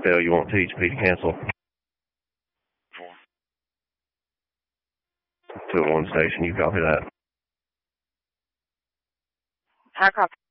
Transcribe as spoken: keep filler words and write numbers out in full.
fail, you want T H P to cancel. two oh one station, you copy that. I copy.